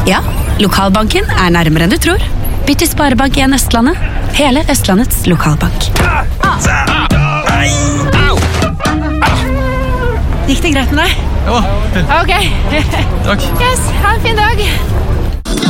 Ja, lokalbanken nærmere enn du tror. Bytt til Sparebank1 Østlandet. Hele Østlandets lokalbank. Gikk det greit med deg? Ja, fint. Ok. Takk. Yes, ha en fin dag.